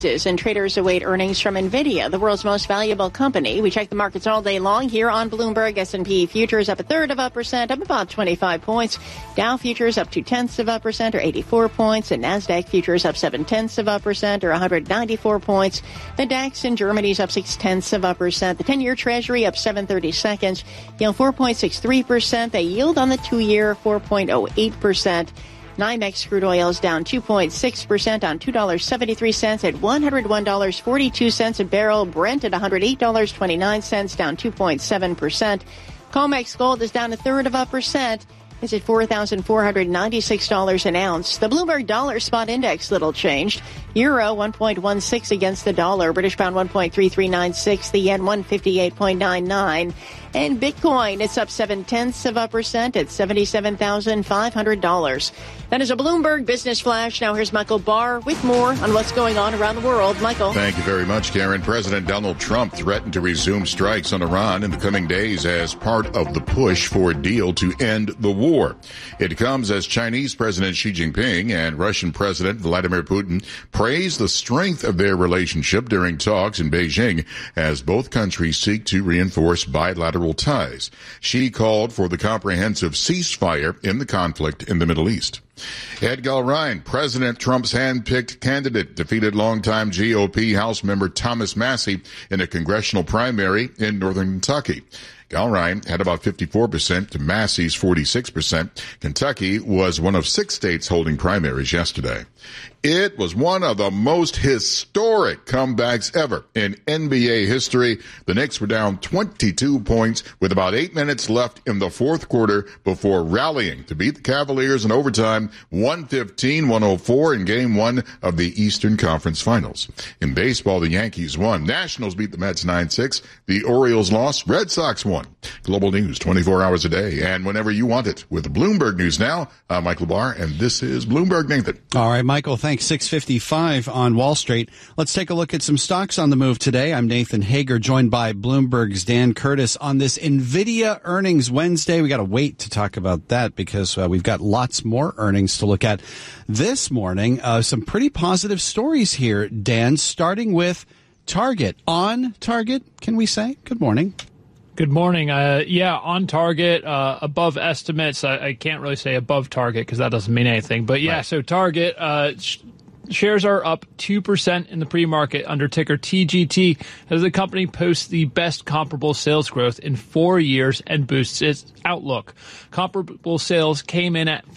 And traders await earnings from NVIDIA, the world's most valuable company. We check the markets all day long here on Bloomberg. S&P futures up 0.33%, up about 25 points. Dow futures up 0.2%, or 84 points. And NASDAQ futures up 0.7%, or 194 points. The DAX in Germany's up 0.6%. The 10-year Treasury up 7/32, yield 4.63%. The yield on the 2-year 4.08%. NYMEX crude oil is down 2.6% on $2.73 at $101.42 a barrel. Brent at $108.29, down 2.7%. COMEX gold is down 0.33%. It's at $4,496 an ounce. The Bloomberg Dollar Spot Index little changed. Euro 1.16 against the dollar. British pound 1.3396. The yen 158.99. And Bitcoin, it's up 0.7% at $77,500. That is a Bloomberg Business Flash. Now here's Michael Barr with more on what's going on around the world. Michael. Thank you very much, Karen. President Donald Trump threatened to resume strikes on Iran in the coming days as part of the push for a deal to end the war. It comes as Chinese President Xi Jinping and Russian President Vladimir Putin praised the strength of their relationship during talks in Beijing as both countries seek to reinforce bilateral ties. Xi called for the comprehensive ceasefire in the conflict in the Middle East. Ed Galrine, President Trump's hand-picked candidate, defeated longtime GOP House member Thomas Massie in a congressional primary in northern Kentucky. Galrine had about 54% to Massie's 46%. Kentucky was one of 6 states holding primaries yesterday. It was one of the most historic comebacks ever in NBA history. The Knicks were down 22 points with about 8 minutes left in the fourth quarter before rallying to beat the Cavaliers in overtime, 115-104 in Game 1 of the Eastern Conference Finals. In baseball, the Yankees won. Nationals beat the Mets 9-6. The Orioles lost. Red Sox won. Global news 24 hours a day and whenever you want it with Bloomberg News Now. I'm Michael Barr, and this is Bloomberg Nathan. All right, Michael, thanks. 6:55 on Wall Street. Let's take a look at some stocks on the move today. I'm Nathan Hager, joined by Bloomberg's Dan Curtis on this NVIDIA earnings Wednesday. We got to wait to talk about that because we've got lots more earnings to look at this morning. Some pretty positive stories here, Dan, starting with Target. On target, can we say? Good morning. Good morning. On target, above estimates. I can't really say above target because that doesn't mean anything. But yeah, right. So Target shares are up 2% in the pre-market under ticker TGT as the company posts the best comparable sales growth in 4 years and boosts its outlook. Comparable sales came in at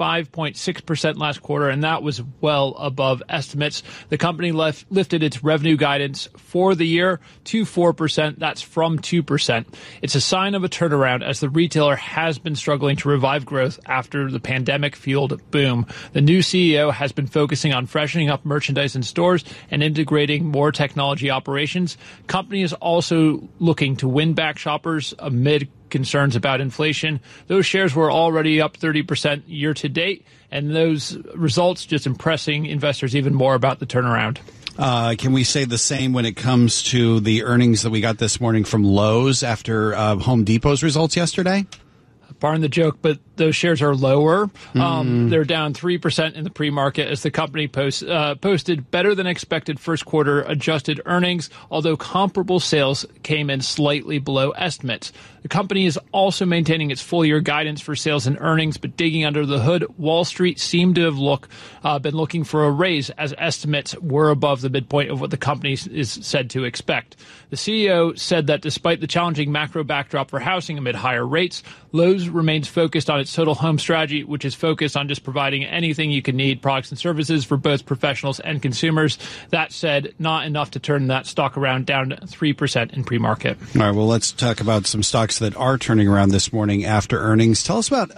5.6% last quarter, and that was well above estimates. The company lifted its revenue guidance for the year to 4%. That's from 2%. It's a sign of a turnaround as the retailer has been struggling to revive growth after the pandemic-fueled boom. The new CEO has been focusing on freshening up merchandise in stores and integrating more technology operations. Company is also looking to win back shoppers amid concerns about inflation. Those shares were already up 30% year to date, and those results just impressing investors even more about the turnaround. Can we say the same when it comes to the earnings that we got this morning from Lowe's after Home Depot's results yesterday? Pardon the joke, but those shares are lower. They're down 3% in the pre-market as the company posted better than expected first quarter adjusted earnings, although comparable sales came in slightly below estimates. The company is also maintaining its full-year guidance for sales and earnings, but digging under the hood, Wall Street seemed to have been looking for a raise as estimates were above the midpoint of what the company is said to expect. The CEO said that despite the challenging macro backdrop for housing amid higher rates, Lowe's remains focused on its total home strategy, which is focused on just providing anything you can need, products and services for both professionals and consumers. That said, not enough to turn that stock around, down 3% in pre-market. All right, well, let's talk about some stocks that are turning around this morning after earnings. Tell us about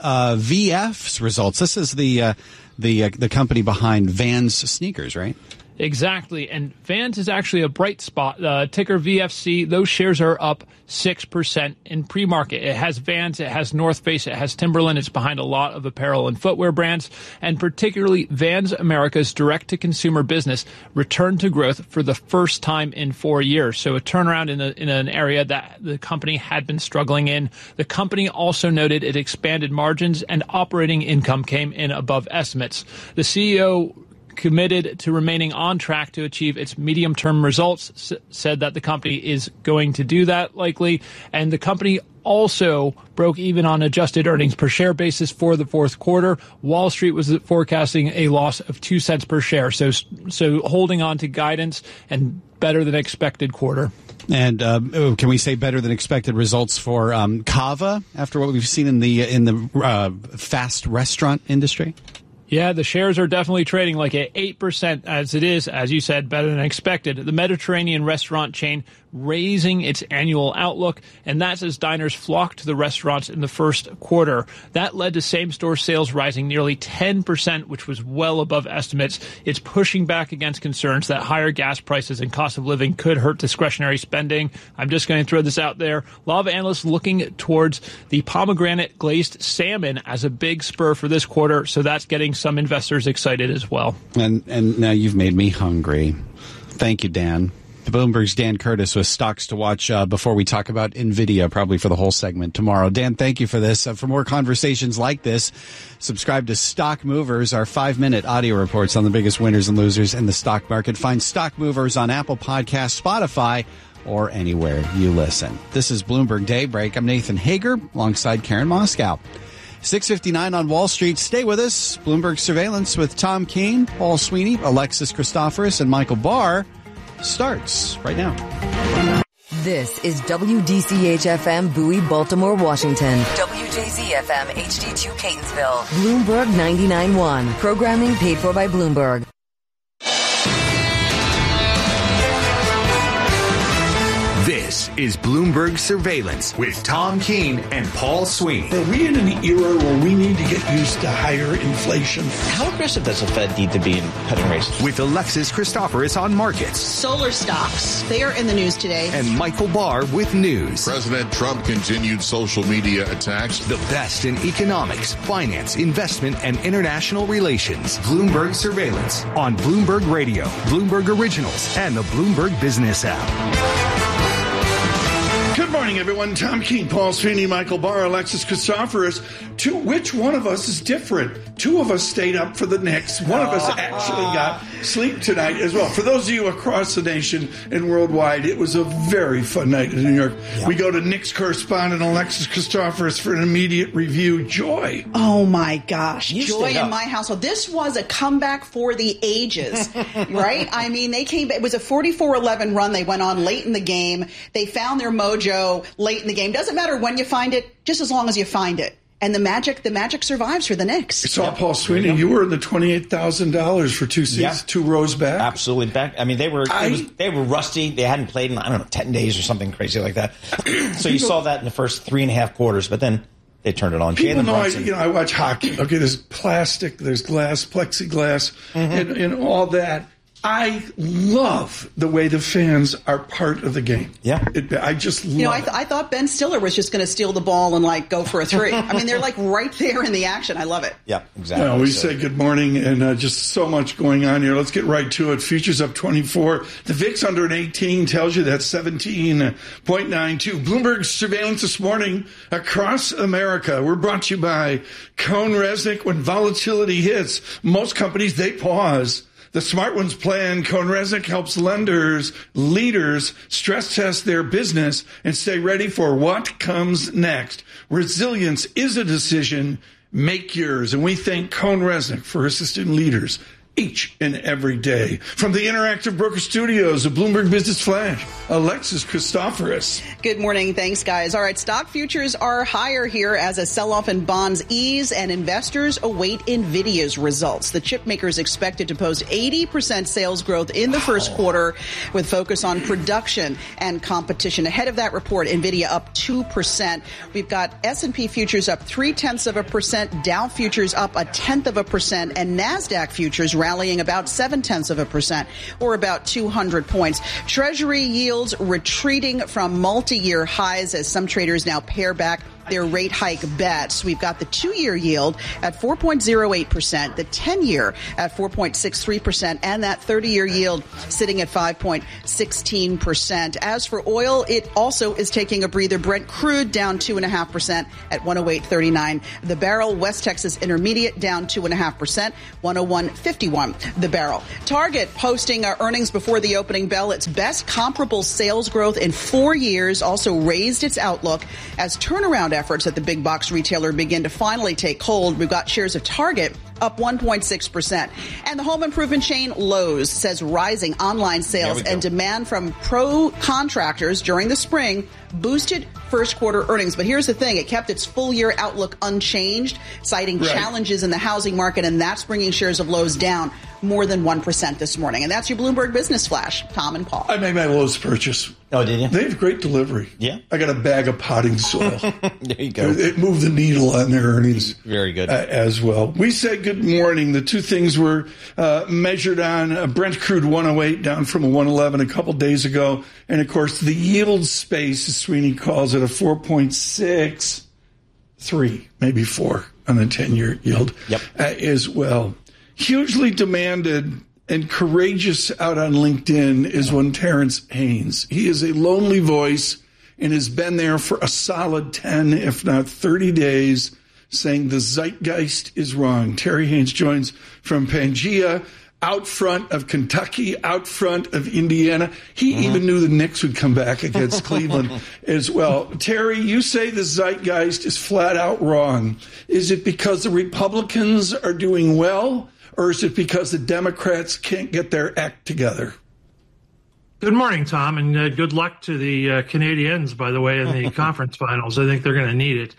VF's results. This is the company behind Vans sneakers, right? Exactly. And Vans is actually a bright spot. Ticker VFC, those shares are up 6% in pre-market. It has Vans, it has North Face, it has Timberland. It's behind a lot of apparel and footwear brands. And particularly Vans America's direct-to-consumer business returned to growth for the first time in 4 years. So a turnaround in an area that the company had been struggling in. The company also noted it expanded margins and operating income came in above estimates. The CEO committed to remaining on track to achieve its medium-term results, said that the company is going to do that likely. And the company also broke even on adjusted earnings per share basis for the fourth quarter. Wall Street was forecasting a loss of 2 cents per share. So holding on to guidance and better than expected quarter. And can we say better than expected results for Cava after what we've seen in the fast restaurant industry? Yeah, the shares are definitely trading like at 8% as it is, as you said, better than expected. The Mediterranean restaurant chain raising its annual outlook, and that's as diners flocked to the restaurants in the first quarter. That led to same-store sales rising nearly 10%, which was well above estimates. It's pushing back against concerns that higher gas prices and cost of living could hurt discretionary spending. I'm just going to throw this out there. A lot of analysts looking towards the pomegranate glazed salmon as a big spur for this quarter, so that's getting some investors excited as well. And now you've made me hungry. Thank you, Dan. Bloomberg's Dan Curtis with stocks to watch before we talk about NVIDIA, probably for the whole segment tomorrow. Dan, thank you for this. For more conversations like this, subscribe to Stock Movers, our 5-minute audio reports on the biggest winners and losers in the stock market. Find Stock Movers on Apple Podcasts, Spotify, or anywhere you listen. This is Bloomberg Daybreak. I'm Nathan Hager alongside Karen Moscow. 6:59 on Wall Street. Stay with us. Bloomberg Surveillance with Tom Keene, Paul Sweeney, Alexis Christoforous, and Michael Barr starts right now. This is WDCH-FM Bowie, Baltimore, Washington. WJZ-FM HD2 Catonsville. Bloomberg 99.1. Programming paid for by Bloomberg. This is Bloomberg Surveillance with Tom Keene and Paul Sweeney. Are we in an era where we need to get used to higher inflation? How aggressive does the Fed need to be in cutting rates? With Alexis Christoforous on markets. Solar stocks, they are in the news today. And Michael Barr with news. President Trump continued social media attacks. The best in economics, finance, investment, and international relations. Bloomberg Surveillance on Bloomberg Radio, Bloomberg Originals, and the Bloomberg Business app. Good morning, everyone. Tom Keene, Paul Sweeney, Michael Barr, Alexis Christoforous. Which one of us is different? Two of us stayed up for the Knicks. One of us actually got sleep tonight as well. For those of you across the nation and worldwide, it was a very fun night in New York. Yeah. We go to Knicks correspondent Alexis Christoforous for an immediate review. Joy. Oh, my gosh. Joy in my household. This was a comeback for the ages, right? I mean, they came. It was a 44-11 run. They went on late in the game. They found their mojo late in the game. Doesn't matter when you find it, just as long as you find it. And the magic survives for the Knicks. I saw Paul Sweeney. You were in the $28,000 for 2 seasons, 2 rows back. Absolutely back. I mean, they were rusty. They hadn't played in, 10 days or something crazy like that. So you saw that in the first 3.5 quarters, but then they turned it on. People know I watch hockey. Okay, there's plastic, there's glass, plexiglass, and all that. I love the way the fans are part of the game. Yeah. I just love it. I thought Ben Stiller was just going to steal the ball and, go for a three. I mean, they're, right there in the action. I love it. Yeah, exactly. Well, we say good morning and just so much going on here. Let's get right to it. Futures up 24. The VIX under an 18 tells you that's 17.92. Bloomberg Surveillance this morning across America. We're brought to you by CohnReznick. When volatility hits, most companies, they pause. The smart ones plan. CohnReznick helps lenders, leaders stress test their business and stay ready for what comes next. Resilience is a decision. Make yours. And we thank CohnReznick for assisting leaders each and every day. From the Interactive Broker Studios of Bloomberg Business Flash, Alexis Christoforous. Good morning. Thanks, guys. All right, stock futures are higher here as a sell-off in bonds ease and investors await NVIDIA's results. The chip maker is expected to post 80% sales growth in the first quarter with focus on production and competition. Ahead of that report, NVIDIA up 2%. We've got S&P futures up 0.3%, Dow futures up 0.1%, and NASDAQ futures rallying about 0.7%, or about 200 points. Treasury yields retreating from multi-year highs as some traders now pare back their rate hike bets. We've got the 2-year yield at 4.08%, the 10-year at 4.63%, and that 30-year yield sitting at 5.16%. As for oil, it also is taking a breather. Brent crude down 2.5% at 108.39 the barrel. West Texas Intermediate down 2.5%, 101.51 the barrel. Target posting earnings before the opening bell. Its best comparable sales growth in 4 years. Also raised its outlook as turnaround efforts at the big box retailer begin to finally take hold. We've got shares of Target up 1.6%. And the home improvement chain Lowe's says rising online sales and demand from pro contractors during the spring boosted first quarter earnings. But here's the thing. It kept its full year outlook unchanged, citing challenges in the housing market, and that's bringing shares of Lowe's down more than 1% this morning. And that's your Bloomberg Business Flash. Tom and Paul. I made my Lowe's purchase. Oh, did you? They have great delivery. Yeah. I got a bag of potting soil. There you go. It moved the needle on their earnings. Very good. As well. We said good morning. The two things were measured on Brent crude 108 down from a 111 a couple days ago. And, of course, the yield space, as Sweeney calls it, a 4.63, maybe 4 on the 10-year yield as well. Hugely demanded and courageous out on LinkedIn is one Terrence Haynes. He is a lonely voice and has been there for a solid 10, if not 30 days, saying the zeitgeist is wrong. Terry Haynes joins from Pangea, out front of Kentucky, out front of Indiana. He even knew the Knicks would come back against Cleveland as well. Terry, you say the zeitgeist is flat out wrong. Is it because the Republicans are doing well, or is it because the Democrats can't get their act together? Good morning, Tom, and good luck to the Canadiens, by the way, in the conference finals. I think they're going to need it.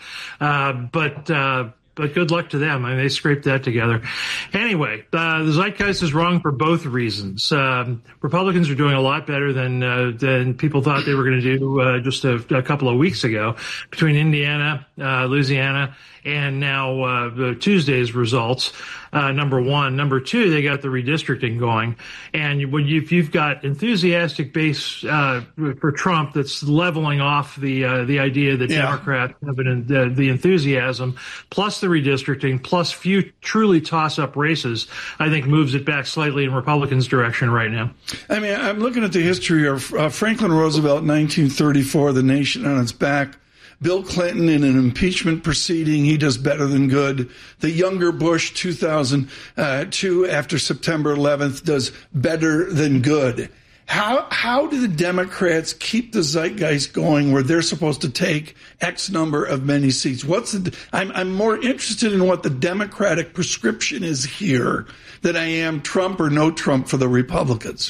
But good luck to them. I mean, they scraped that together. Anyway, the zeitgeist is wrong for both reasons. Republicans are doing a lot better than people thought they were going to do just a couple of weeks ago. Between Indiana, Louisiana, and now Tuesday's results, number one. Number two, they got the redistricting going. And if you've got enthusiastic base for Trump that's leveling off the idea that Democrats have the enthusiasm, plus the redistricting, plus few truly toss-up races, I think moves it back slightly in Republicans' direction right now. I mean, I'm looking at the history of Franklin Roosevelt, 1934, the nation on its back. Bill Clinton in an impeachment proceeding, he does better than good. The younger Bush, 2002, after September 11th, does better than good. How do the Democrats keep the zeitgeist going where they're supposed to take X number of many seats? I'm more interested in what the Democratic prescription is here than I am Trump or no Trump for the Republicans.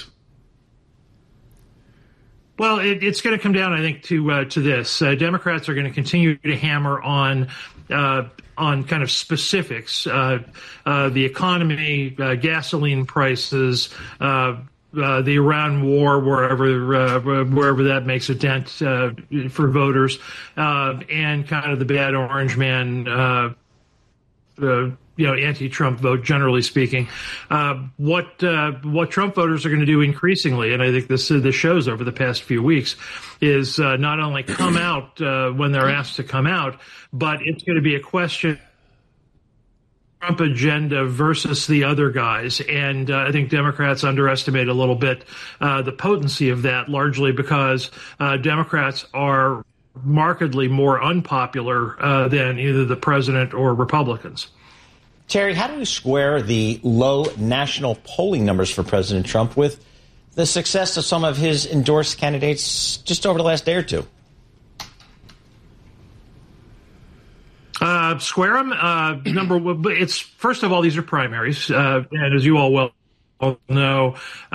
Well, it's going to come down, I think, to this. Democrats are going to continue to hammer on kind of specifics, the economy, gasoline prices, the Iran war, wherever that makes a dent for voters, and kind of the bad orange man, anti-Trump vote, generally speaking. What Trump voters are going to do increasingly, and I think this shows over the past few weeks, is not only come out when they're asked to come out, but it's going to be a question Trump agenda versus the other guys. And I think Democrats underestimate a little bit the potency of that, largely because Democrats are markedly more unpopular than either the president or Republicans. Terry, how do we square the low national polling numbers for President Trump with the success of some of his endorsed candidates just over the last day or two? Square them. It's first of all, these are primaries, and as you all well know,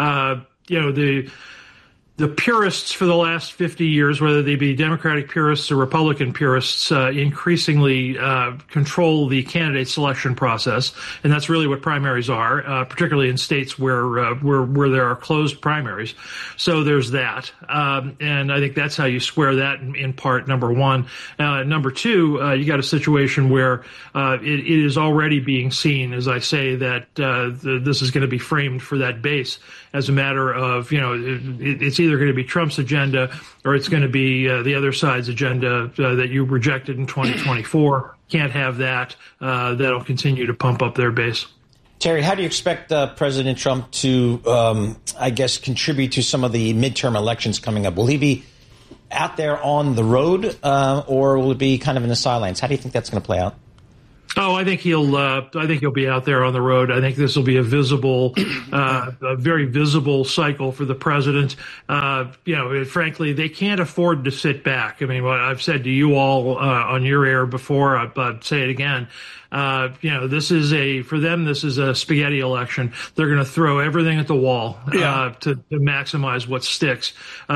the purists for the last 50 years, whether they be Democratic purists or Republican purists, increasingly control the candidate selection process, and that's really what primaries are, particularly in states where there are closed primaries. So there's that, and I think that's how you square that in part. Number one. Number two, you got a situation where it is already being seen, as I say, that this is going to be framed for that base as a matter of it's either going to be Trump's agenda or it's going to be the other side's agenda that you rejected in 2024. Can't have that. That'll continue to pump up their base. Terry, how do you expect President Trump to, contribute to some of the midterm elections coming up? Will he be out there on the road, or will it be kind of in the sidelines? How do you think that's going to play out? Oh, I think he'll be out there on the road. I think this will be a visible, a very visible cycle for the president. Frankly, they can't afford to sit back. I mean, what I've said to you all on your air before, I'd say it again. This is a spaghetti election. They're going to throw everything at the wall to maximize what sticks.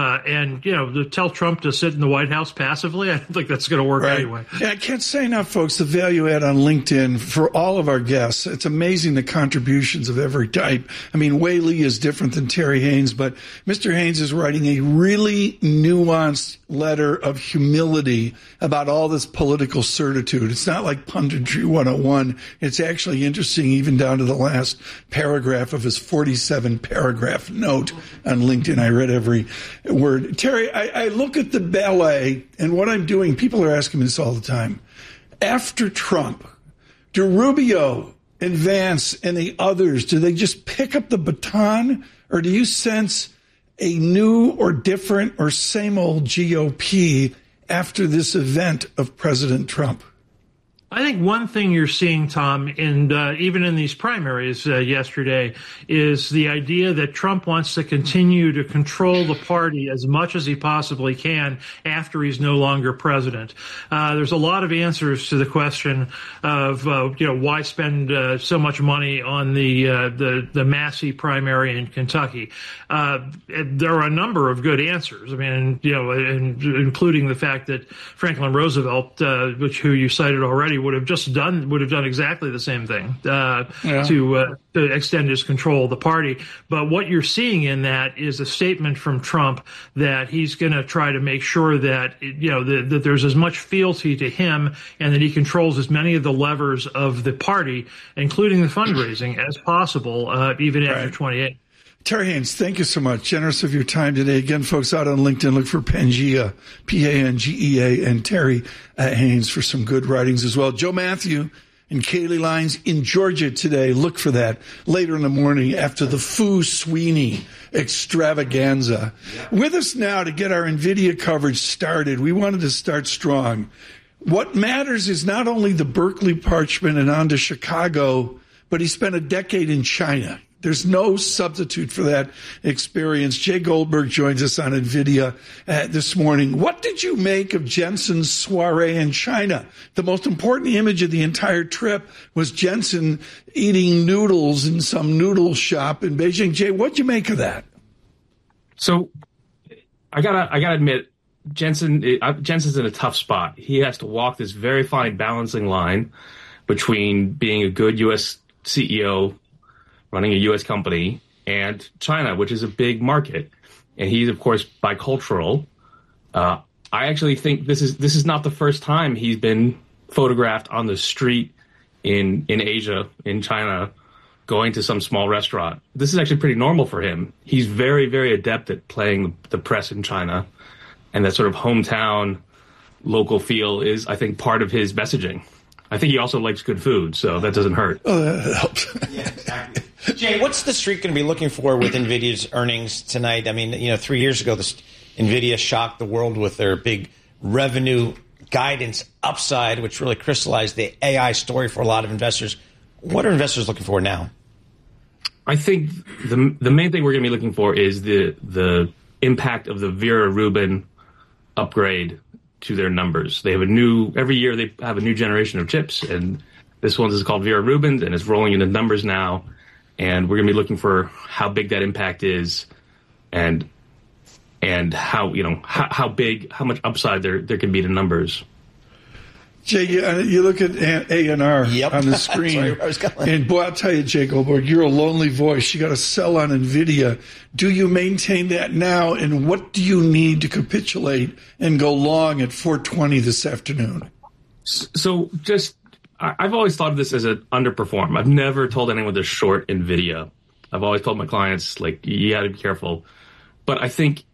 To tell Trump to sit in the White House passively, I don't think that's going to work anyway. Yeah, I can't say enough, folks, the value add on LinkedIn for all of our guests. It's amazing the contributions of every type. I mean, Wei Li is different than Terry Haynes, but Mr. Haynes is writing a really nuanced letter of humility about all this political certitude. It's not like punditry 101. It's actually interesting, even down to the last paragraph of his 47-paragraph note on LinkedIn. I read every word. Terry, I look at the ballet, and what I'm doing, people are asking me this all the time. After Trump, do Rubio and Vance and the others, do they just pick up the baton, or do you sense a new or different or same old GOP after this event of President Trump? I think one thing you're seeing, Tom, and even in these primaries yesterday, is the idea that Trump wants to continue to control the party as much as he possibly can after he's no longer president. There's a lot of answers to the question of why spend so much money on the Massey primary in Kentucky. There are a number of good answers. I mean, including the fact that Franklin Roosevelt, who you cited already, would have done exactly the same thing to extend his control of the party. But what you're seeing in that is a statement from Trump that he's going to try to make sure that that there's as much fealty to him and that he controls as many of the levers of the party, including the fundraising, as possible, even after 28. Terry Haynes, thank you so much. Generous of your time today. Again, folks out on LinkedIn, look for Pangea, Pangea, and Terry Haynes for some good writings as well. Joe Matthew and Kaylee Lines in Georgia today. Look for that later in the morning after the Fu Sweeney extravaganza. Yeah. With us now to get our NVIDIA coverage started, we wanted to start strong. What matters is not only the Berkeley Parchment and on to Chicago, but he spent a decade in China. There's no substitute for that experience. Jay Goldberg joins us on NVIDIA this morning. What did you make of Jensen's soiree in China? The most important image of the entire trip was Jensen eating noodles in some noodle shop in Beijing. Jay, what'd you make of that? So I gotta admit, Jensen's in a tough spot. He has to walk this very fine balancing line between being a good U.S. CEO, running a U.S. company, and China, which is a big market. And he's, of course, bicultural. I actually think this is not the first time he's been photographed on the street in Asia, in China, going to some small restaurant. This is actually pretty normal for him. He's very, very adept at playing the press in China. And that sort of hometown, local feel is, I think, part of his messaging. I think he also likes good food, so that doesn't hurt. Oh, that helps. Yeah, exactly. Jay, what's the street going to be looking for with NVIDIA's earnings tonight? I mean, 3 years ago, NVIDIA shocked the world with their big revenue guidance upside, which really crystallized the AI story for a lot of investors. What are investors looking for now? I think the main thing we're going to be looking for is the impact of the Vera Rubin upgrade to their numbers. They have every year they have a new generation of chips, and this one is called Vera Rubin, and it's rolling into numbers now. And we're going to be looking for how big that impact is, and how how much upside there can be to numbers. Jay, you look at A&R on the screen, and boy, I'll tell you, Jay Goldberg, you're a lonely voice. You got to sell on NVIDIA. Do you maintain that now, and what do you need to capitulate and go long at 420 this afternoon? So I've always thought of this as an underperform. I've never told anyone to short NVIDIA. I've always told my clients, you got to be careful. But I think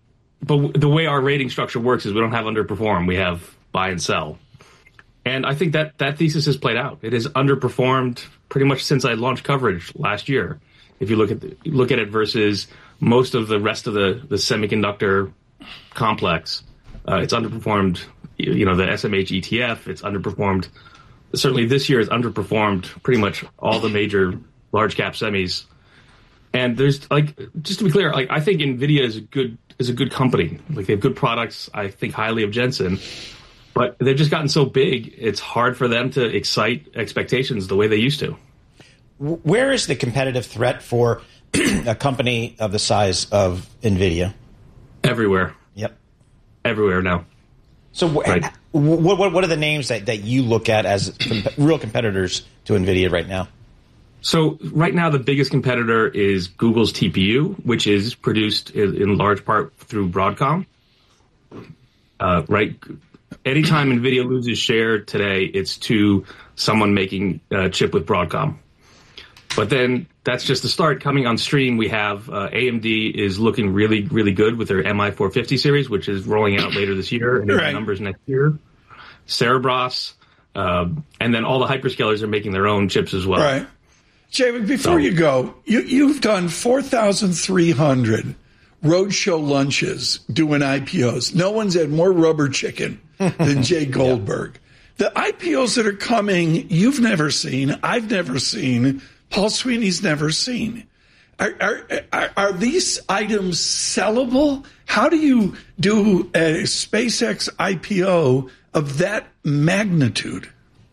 but the way our rating structure works is we don't have underperform. We have buy and sell. And I think that thesis has played out. It has underperformed pretty much since I launched coverage last year. If you look at it versus most of the rest of the semiconductor complex, it's underperformed. You know, the SMH ETF, it's underperformed. Certainly this year, it's underperformed pretty much all the major large cap semis. And there's just to be clear, I think NVIDIA is a good company. Like, they have good products. I think highly of Jensen. But they've just gotten so big, it's hard for them to excite expectations the way they used to. Where is the competitive threat for a company of the size of NVIDIA? Everywhere. Yep. Everywhere now. So right. What are the names that you look at as real competitors to NVIDIA right now? So right now, the biggest competitor is Google's TPU, which is produced in large part through Broadcom. Right. Anytime NVIDIA loses share today, it's to someone making a chip with Broadcom. But then that's just the start. Coming on stream, we have AMD is looking really, really good with their MI450 series, which is rolling out later this year and right. Numbers next year. Cerebras, and then all the hyperscalers are making their own chips as well. Right. Jay, before you go, you've done 4,300 roadshow lunches doing IPOs. No one's had more rubber chicken than Jay Goldberg. Yeah. The IPOs that are coming, you've never seen, I've never seen, Paul Sweeney's never seen. Are these items sellable? How do you do a SpaceX IPO of that magnitude?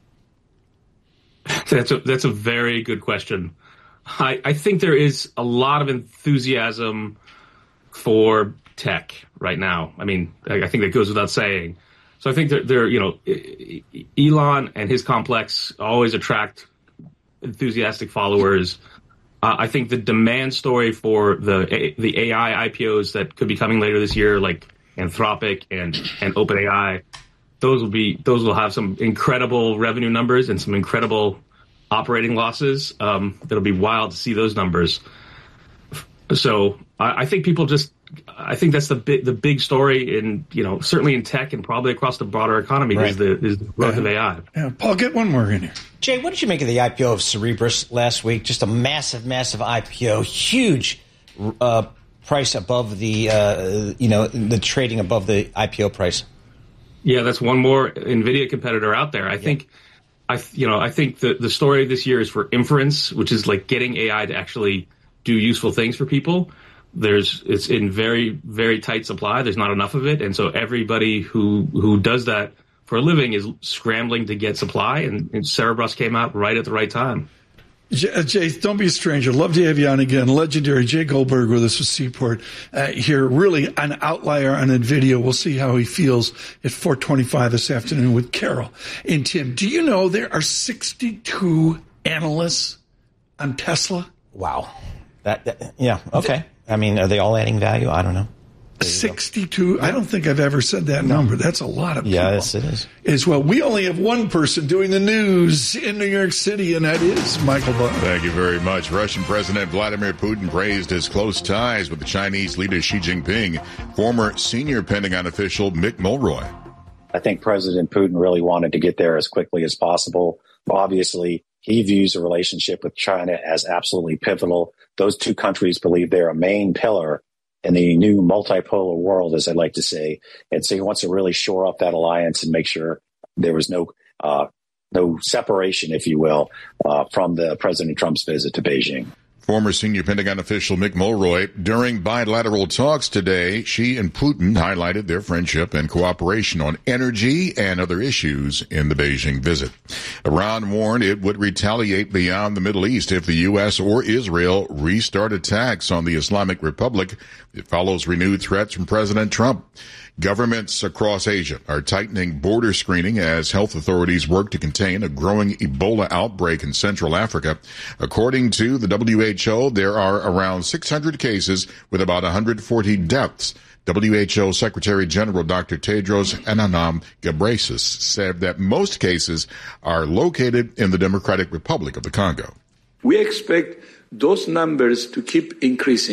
That's a very good question. I think there is a lot of enthusiasm for tech right now. I mean, I think that goes without saying. So I think that Elon and his complex always attract enthusiastic followers. I think the demand story for the AI IPOs that could be coming later this year, like Anthropic and OpenAI, those will have some incredible revenue numbers and some incredible operating losses. That'll be wild to see those numbers. So I think I think that's the big story in, certainly in tech and probably across the broader economy right. is the growth of AI. Yeah, Paul, get one more in here. Jay, what did you make of the IPO of Cerebras last week? Just a massive, massive IPO, huge price above the trading above the IPO price. Yeah, that's one more NVIDIA competitor out there. I think the story this year is for inference, which is like getting AI to actually do useful things for people. It's in very, very tight supply. There's not enough of it. And so everybody who does that for a living is scrambling to get supply. And Cerebras came out right at the right time. Jay, don't be a stranger. Love to have you on again. Legendary Jay Goldberg with us with Seaport here. Really an outlier on NVIDIA. We'll see how he feels at 4:25 this afternoon with Carol and Tim. Do you know there are 62 analysts on Tesla? Wow. Yeah. Okay. I mean, are they all adding value? I don't know. 62. I don't think I've ever said that number. That's a lot of people. Yes, it is. As well. We only have one person doing the news in New York City, and that is Michael Barr. Thank you very much. Russian President Vladimir Putin praised his close ties with the Chinese leader Xi Jinping. Former senior Pentagon official Mick Mulroy. I think President Putin really wanted to get there as quickly as possible. Obviously, he views the relationship with China as absolutely pivotal. Those two countries believe they're a main pillar in the new multipolar world, as I like to say. And so he wants to really shore up that alliance and make sure there was no separation, if you will, from the President Trump's visit to Beijing. Former senior Pentagon official Mick Mulroy. During bilateral talks today, Xi and Putin highlighted their friendship and cooperation on energy and other issues in the Beijing visit. Iran warned it would retaliate beyond the Middle East if the U.S. or Israel restart attacks on the Islamic Republic. It follows renewed threats from President Trump. Governments across Asia are tightening border screening as health authorities work to contain a growing Ebola outbreak in Central Africa. According to the WHO, there are around 600 cases with about 140 deaths. WHO Secretary General Dr. Tedros Adhanom Ghebreyesus said that most cases are located in the Democratic Republic of the Congo. We expect those numbers to keep increasing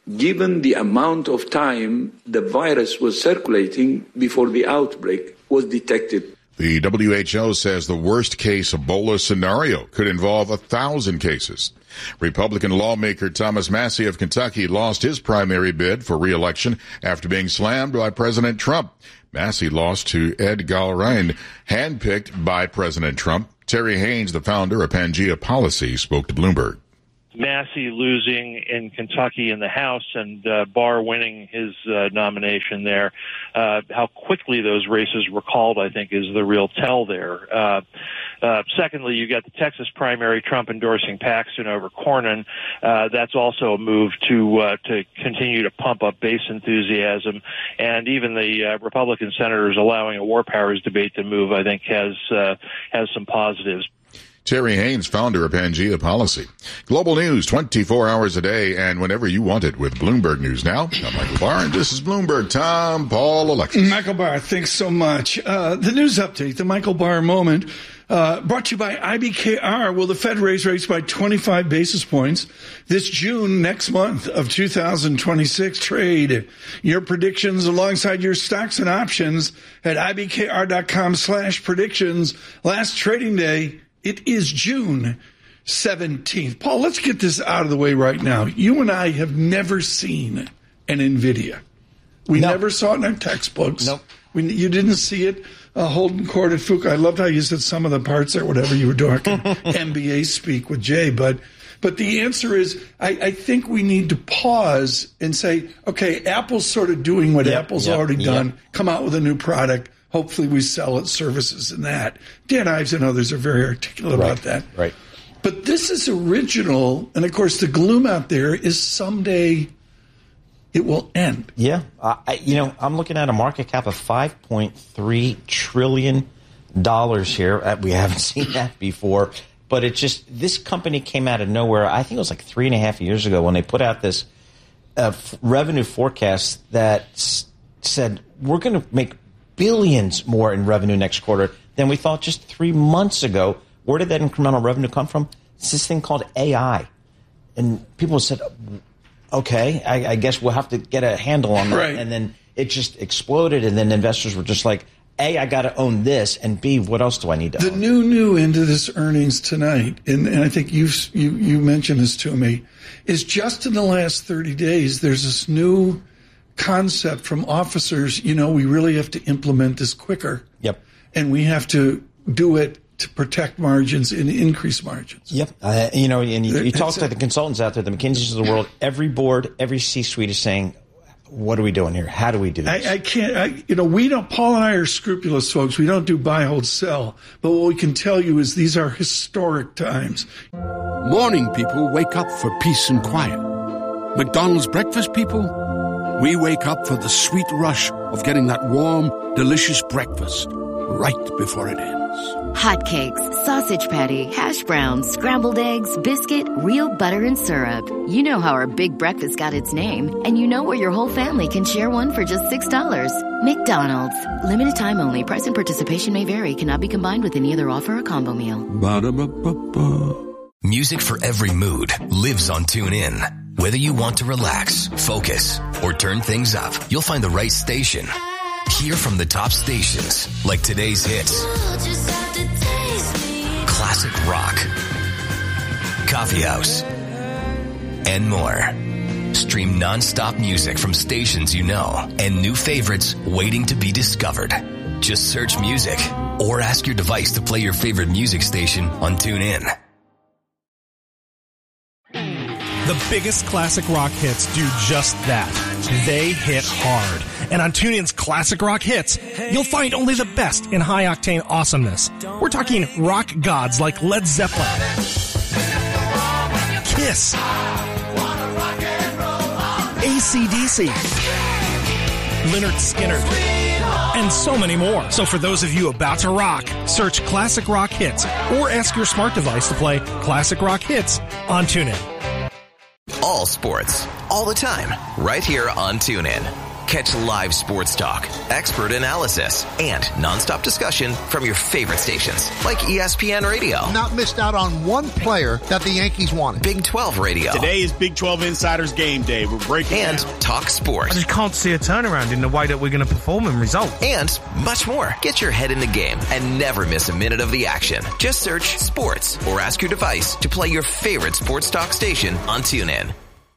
given the amount of time the virus was circulating before the outbreak was detected. The WHO says the worst case Ebola scenario could involve 1,000 cases. Republican lawmaker Thomas Massie of Kentucky lost his primary bid for re-election after being slammed by President Trump. Massie lost to Ed Galrain, handpicked by President Trump. Terry Haynes, the founder of Pangea Policy, spoke to Bloomberg. Massie losing in Kentucky in the House and Barr winning his nomination there. How quickly those races were called, I think, is the real tell there. Secondly, you got the Texas primary, Trump endorsing Paxton over Cornyn. That's also a move to continue to pump up base enthusiasm. And even the Republican senators allowing a war powers debate to move, I think, has some positives. Terry Haynes, founder of Pangea Policy. Global news 24 hours a day and whenever you want it with Bloomberg News Now. I'm Michael Barr, and this is Bloomberg Tom, Paul, Alexis. Michael Barr, thanks so much. The news update, the Michael Barr moment, brought to you by IBKR. Will the Fed raise rates by 25 basis points this June, next month of 2026? Trade your predictions alongside your stocks and options at IBKR.com/predictions. Last trading day, it is June 17th. Paul, let's get this out of the way right now. You and I have never seen an NVIDIA. We never saw it in our textbooks. Nope. You didn't see it. Holden Court at Fuqua. I loved how you said some of the parts there, whatever you were doing. MBA speak with Jay. But the answer is, I think we need to pause and say, okay, Apple's sort of doing what Apple's already done. Come out with a new product. Hopefully we sell it, services and that. Dan Ives and others are very articulate about that. Right. But this is original, and of course the gloom out there is someday it will end. Yeah. I'm looking at a market cap of $5.3 trillion here. We haven't seen that before. But this company came out of nowhere. I think it was like 3.5 years ago when they put out this revenue forecast that said we're going to make billions more in revenue next quarter than we thought just 3 months ago. Where did that incremental revenue come from? It's this thing called AI. And people said, okay, I guess we'll have to get a handle on that. Right. And then it just exploded. And then investors were just like, A, I got to own this. And B, what else do I need to own? The new into this earnings tonight, and I think you mentioned this to me, is just in the last 30 days, there's this new concept from officers, we really have to implement this quicker. Yep. And we have to do it to protect margins and increase margins. Yep. And you talk to the consultants out there, the McKinseys of the world, every board, every C-suite is saying, what are we doing here? How do we do this? I can't, we don't, Paul and I are scrupulous folks. We don't do buy, hold, sell. But what we can tell you is these are historic times. Morning people wake up for peace and quiet. McDonald's breakfast people, we wake up for the sweet rush of getting that warm, delicious breakfast right before it ends. Hotcakes, sausage patty, hash browns, scrambled eggs, biscuit, real butter and syrup. You know how our big breakfast got its name, and you know where your whole family can share one for just $6. McDonald's. Limited time only. Price and participation may vary. Cannot be combined with any other offer or combo meal. Ba-da-ba-ba-ba. Music for every mood lives on TuneIn. Whether you want to relax, focus, or turn things up, you'll find the right station. Hear from the top stations, like today's hits, classic rock, coffee house, and more. Stream non-stop music from stations you know and new favorites waiting to be discovered. Just search music or ask your device to play your favorite music station on TuneIn. The biggest classic rock hits do just that. They hit hard. And on TuneIn's Classic Rock Hits, you'll find only the best in high-octane awesomeness. We're talking rock gods like Led Zeppelin, Kiss, AC/DC, Lynyrd Skynyrd, and so many more. So for those of you about to rock, search Classic Rock Hits or ask your smart device to play Classic Rock Hits on TuneIn. All sports, all the time, right here on TuneIn. Catch live sports talk, expert analysis, and nonstop discussion from your favorite stations like ESPN Radio. Not missed out on one player that the Yankees wanted. Big 12 Radio. Today is Big 12 Insiders Game Day. We're breaking and down. Talk sports. I just can't see a turnaround in the way that we're going to perform and result. And much more. Get your head in the game and never miss a minute of the action. Just search sports or ask your device to play your favorite sports talk station on TuneIn.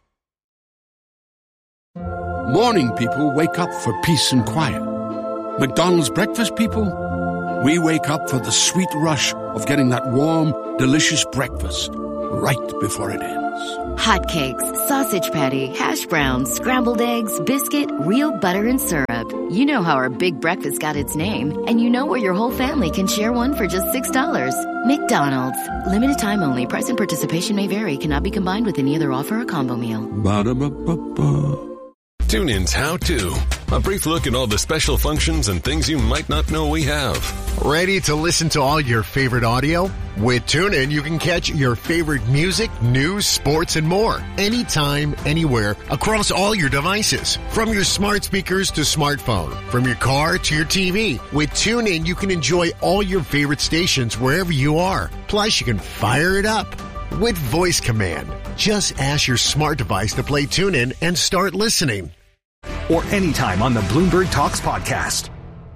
Morning people wake up for peace and quiet. McDonald's breakfast people, we wake up for the sweet rush of getting that warm, delicious breakfast right before it ends. Hotcakes, sausage patty, hash browns, scrambled eggs, biscuit, real butter and syrup. You know how our big breakfast got its name, and you know where your whole family can share one for just $6. McDonald's. Limited time only. Price and participation may vary. Cannot be combined with any other offer or combo meal. Ba-da-ba-ba-ba. TuneIn's How To. A brief look at all the special functions and things you might not know we have. Ready to listen to all your favorite audio? With TuneIn, you can catch your favorite music, news, sports, and more. Anytime, anywhere, across all your devices. From your smart speakers to smartphone. From your car to your TV. With TuneIn, you can enjoy all your favorite stations wherever you are. Plus, you can fire it up with voice command. Just ask your smart device to play TuneIn and start listening. Or anytime on the Bloomberg Talks podcast.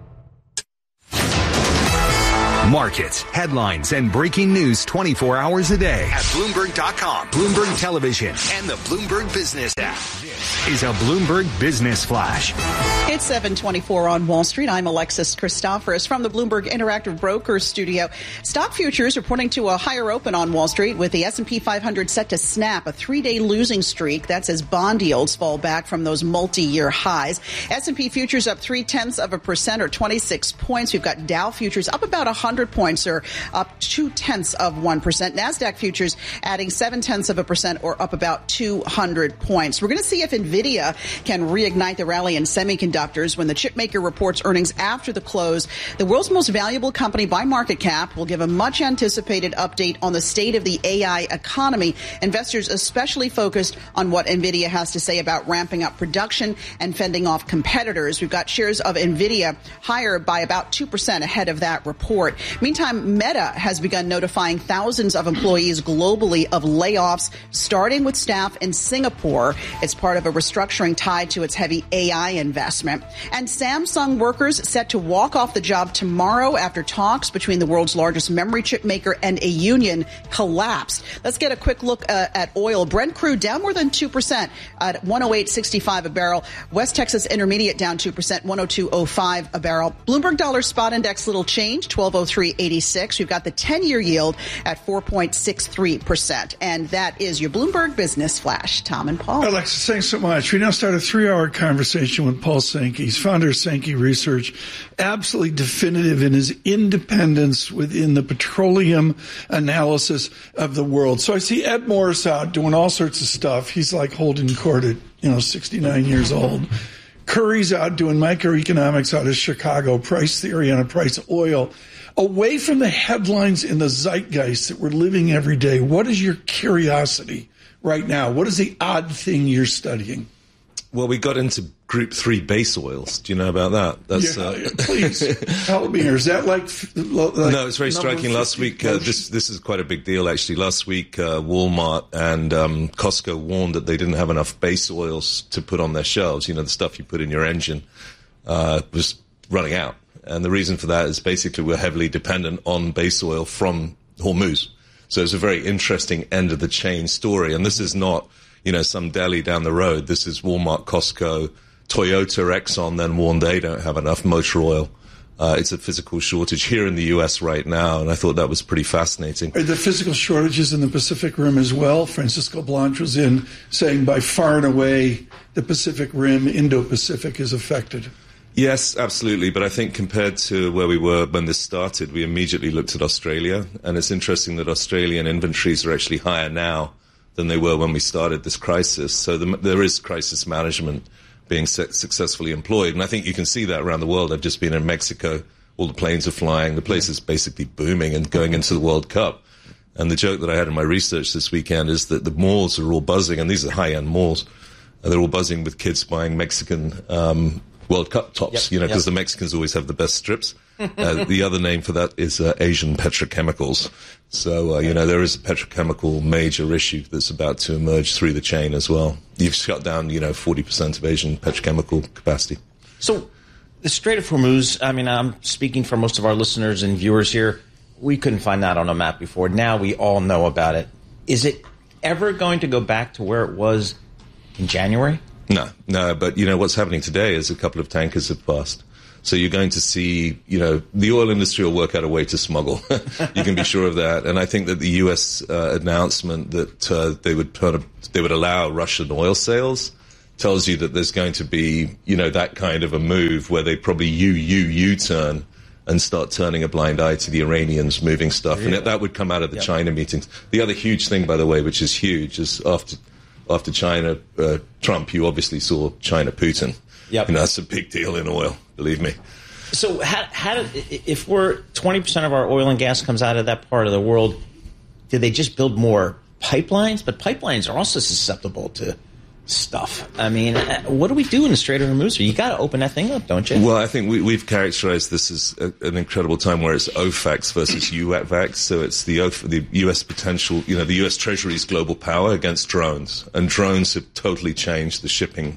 Markets, headlines, and breaking news 24 hours a day at Bloomberg.com, Bloomberg Television, and the Bloomberg Business app. This is a Bloomberg Business Flash. It's 7:24 on Wall Street. I'm Alexis Christoforous from the Bloomberg Interactive Brokers studio. Stock futures are pointing to a higher open on Wall Street, with the S&P 500 set to snap a 3-day losing streak. That's as bond yields fall back from those multi-year highs. S&P futures up 0.3% or 26 points. We've got Dow futures up about 100 points or up 0.2%. NASDAQ futures adding 0.7% or up about 200 points. We're going to see if NVIDIA can reignite the rally in semiconductors when the chipmaker reports earnings after the close. The world's most valuable company by market cap will give a much anticipated update on the state of the AI economy. Investors especially focused on what NVIDIA has to say about ramping up production and fending off competitors. We've got shares of NVIDIA higher by about 2% ahead of that report. Meantime, Meta has begun notifying thousands of employees globally of layoffs, starting with staff in Singapore. It's part of a restructuring tied to its heavy AI investment. And Samsung workers set to walk off the job tomorrow after talks between the world's largest memory chip maker and a union collapsed. Let's get a quick look at oil. Brent crude down more than 2% at 108.65 a barrel. West Texas Intermediate down 2%, 102.05 a barrel. Bloomberg Dollar Spot Index little change, 1203.86. We've got the 10-year yield at 4.63%. And that is your Bloomberg Business Flash. Tom and Paul. Alexis, thanks so much. We now start a 3-hour conversation with Paul Sankey. He's founder of Sankey Research, absolutely definitive in his independence within the petroleum analysis of the world. So I see Ed Morris out doing all sorts of stuff. He's like holding court at, 69 years old. Curry's out doing microeconomics out of Chicago, price theory on a price of oil. Away from the headlines in the zeitgeist that we're living every day, what is your curiosity right now? What is the odd thing you're studying? Well, we got into Group 3 base oils. Do you know about that? That's, please help me. Or is that like no, it's very striking. Last week, this is quite a big deal, actually. Last week, Walmart and Costco warned that they didn't have enough base oils to put on their shelves. The stuff you put in your engine was running out. And the reason for that is basically we're heavily dependent on base oil from Hormuz. So it's a very interesting end of the chain story. And this is not, some deli down the road. This is Walmart, Costco, Toyota, Exxon then warned they don't have enough motor oil. It's a physical shortage here in the U.S. right now, and I thought that was pretty fascinating. Are there physical shortages in the Pacific Rim as well? Francisco Blanch was in saying by far and away the Pacific Rim, Indo-Pacific is affected. Yes, absolutely. But I think compared to where we were when this started, we immediately looked at Australia. And it's interesting that Australian inventories are actually higher now than they were when we started this crisis. So there is crisis management being successfully employed. And I think you can see that around the world. I've just been in Mexico. All the planes are flying. The place is basically booming and going into the World Cup. And the joke that I had in my research this weekend is that the malls are all buzzing, and these are high-end malls. They're all buzzing with kids buying Mexican World Cup tops, because the Mexicans always have the best strips. The other name for that is Asian petrochemicals. So, there is a petrochemical major issue that's about to emerge through the chain as well. You've shut down, 40% of Asian petrochemical capacity. So the Strait of Hormuz, I'm speaking for most of our listeners and viewers here. We couldn't find that on a map before. Now we all know about it. Is it ever going to go back to where it was in January? No, but what's happening today is a couple of tankers have passed. So you're going to see, the oil industry will work out a way to smuggle. You can be sure of that. And I think that the U.S. announcement that they would allow Russian oil sales tells you that there's going to be, that kind of a move where they probably U-turn and start turning a blind eye to the Iranians moving stuff. Really? And that would come out of the China meetings. The other huge thing, by the way, which is huge, is after China, Trump, you obviously saw China Putin. Yep. That's a big deal in oil, believe me. So if we're 20% of our oil and gas comes out of that part of the world, did they just build more pipelines? But pipelines are also susceptible to stuff. What do we do in the Strait of Hormuz? You got to open that thing up, don't you? Well, I think we've characterized this as an incredible time where it's OFACs versus UFACs. So it's the U.S. potential, the U.S. Treasury's global power against drones. And drones have totally changed the shipping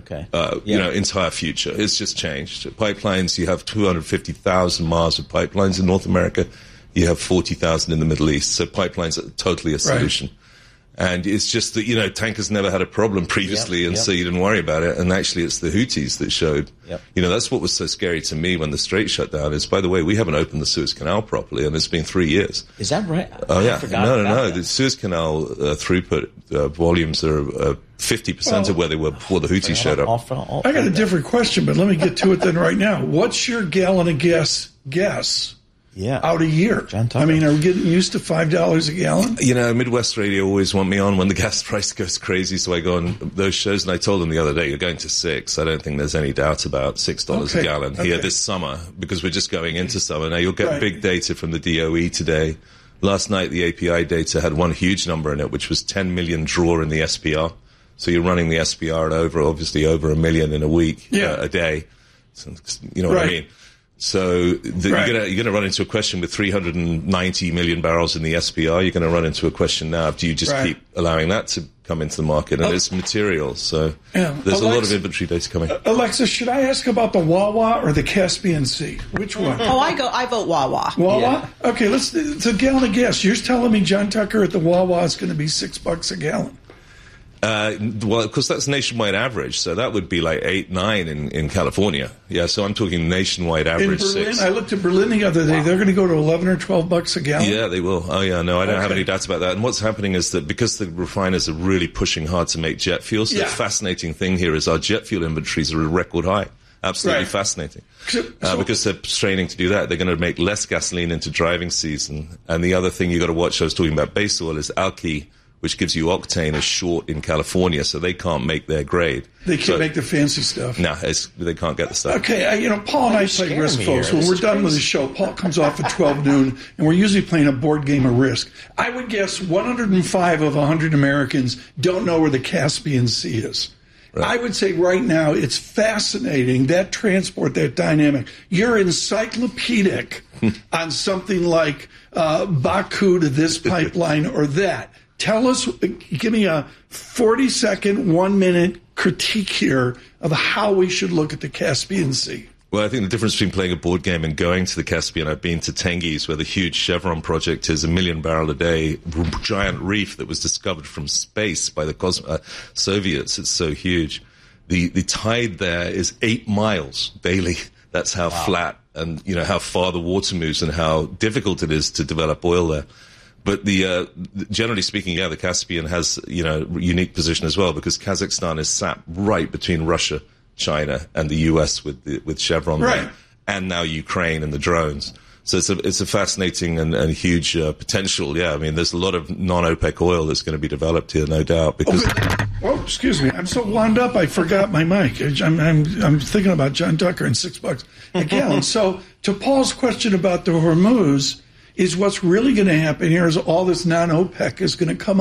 entire future. It's just changed. Pipelines, you have 250,000 miles of pipelines in North America. You have 40,000 in the Middle East. So pipelines are totally a solution. Right. And it's just that, tankers never had a problem previously, so you didn't worry about it. And actually, it's the Houthis that showed. Yep. That's what was so scary to me when the Strait shut down is, by the way, we haven't opened the Suez Canal properly, and it's been 3 years. Is that right? Oh, yeah. No. The Suez Canal throughput volumes are 50% of where they were before the Houthis showed up. I got a different question, but let me get to it then right now. What's your gallon of gas guess? Out a year. Are we getting used to $5 a gallon? Midwest Radio always want me on when the gas price goes crazy, so I go on those shows, and I told them the other day, you're going to $6. I don't think there's any doubt about $6 a gallon here this summer, because we're just going into summer. Now, you'll get big data from the DOE today. Last night, the API data had one huge number in it, which was 10 million draw in the SPR. So you're running the SPR at over a million in a week, a day. So, what I mean? So you're going to run into a question with 390 million barrels in the SPR. You're going to run into a question now. Do you just keep allowing that to come into the market? And it's material. So there's a lot of inventory data coming. Alexa, should I ask about the Wawa or the Caspian Sea? Which one? I vote Wawa. Wawa? Yeah. Okay, it's a gallon of gas. You're telling me John Tucker at the Wawa is going to be $6 a gallon? Well, of course, that's nationwide average, so that would be like 8, 9 in California. Yeah, so I'm talking nationwide average. In Berlin, 6. I looked at Berlin the other day. Wow. They're going to go to $11 or $12 a gallon. Yeah, they will. Oh, yeah, no, I don't have any doubts about that. And what's happening is that because the refiners are really pushing hard to make jet fuel, so the fascinating thing here is our jet fuel inventories are a record high. Absolutely fascinating. Because they're straining to do that. They're going to make less gasoline into driving season. And the other thing you got to watch, I was talking about base oil, is alky, which gives you octane, is short in California, so they can't make their grade. They can't make the fancy stuff. No, they can't get the stuff. Okay, Paul and I play Risk, folks. When we're done with the show, Paul comes off at 12 noon, and we're usually playing a board game of Risk. I would guess 105 of 100 Americans don't know where the Caspian Sea is. Right. I would say right now it's fascinating, that transport, that dynamic. You're encyclopedic on something like Baku to this pipeline or that. Tell us, give me a 40-second, 1-minute critique here of how we should look at the Caspian Sea. Well, I think the difference between playing a board game and going to the Caspian, I've been to Tengiz, where the huge Chevron project is 1 million barrel a day, giant reef that was discovered from space by the Soviets. It's so huge. The tide there is 8 miles daily. That's how flat and, how far the water moves and how difficult it is to develop oil there. But generally speaking, the Caspian has, a unique position as well, because Kazakhstan is sat right between Russia, China, and the U.S. with Chevron there, and now Ukraine and the drones. So it's a fascinating and huge potential. Yeah, there's a lot of non-OPEC oil that's going to be developed here, no doubt. Because excuse me, I'm so wound up I forgot my mic. I'm thinking about John Tucker and $6 a gallon. So to Paul's question about the Hormuz, is what's really going to happen here is all this non-OPEC is going to come on.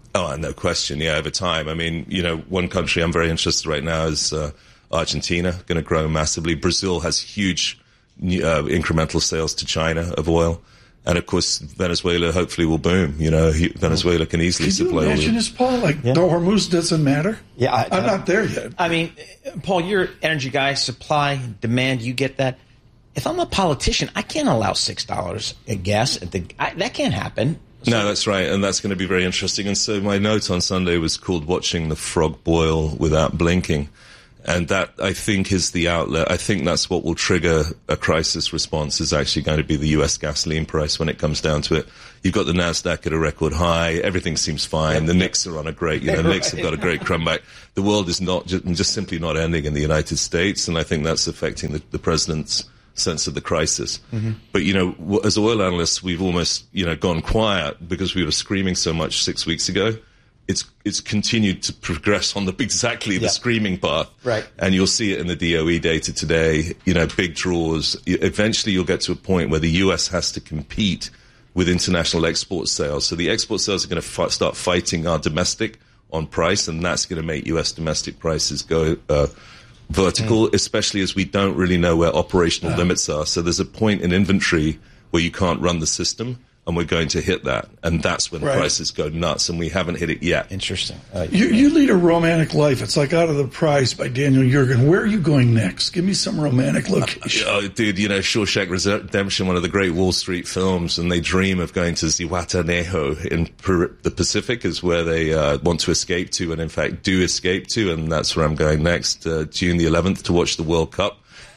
Oh, no question. Yeah, over time. I mean, one country I'm very interested right now is Argentina, going to grow massively. Brazil has huge incremental sales to China of oil. And, of course, Venezuela hopefully will boom. Venezuela can easily supply. Can you imagine this, Paul? The Hormuz doesn't matter? Yeah. I'm not there yet. I mean, Paul, you're an energy guy. Supply, demand, you get that. If I'm a politician, I can't allow $6 a gas. That can't happen. No, that's right. And that's going to be very interesting. And so my note on Sunday was called Watching the Frog Boil Without Blinking. And that, I think, is the outlet. I think that's what will trigger a crisis response, is actually going to be the U.S. gasoline price when it comes down to it. You've got the NASDAQ at a record high. Everything seems fine. The Knicks are on a great, Knicks have got a great comeback. The world is not just simply not ending in the United States. And I think that's affecting the president's sense of the crisis. Mm-hmm. But, as oil analysts, we've almost, gone quiet because we were screaming so much 6 weeks ago. It's continued to progress on the screaming path. Right. And you'll see it in the DOE data today, big draws. Eventually you'll get to a point where the U.S. has to compete with international export sales. So the export sales are going to start fighting our domestic on price, and that's going to make U.S. domestic prices go vertical, especially as we don't really know where operational limits are. So there's a point in inventory where you can't run the system. And we're going to hit that. And that's when prices go nuts, and we haven't hit it yet. Interesting. You lead a romantic life. It's like Out of the Prize by Daniel Jurgen. Where are you going next? Give me some romantic location. Dude, Shawshank Redemption, one of the great Wall Street films, and they dream of going to Zihuatanejo in the Pacific is where they want to escape to, and in fact do escape to, and that's where I'm going next, June the 11th, to watch the World Cup.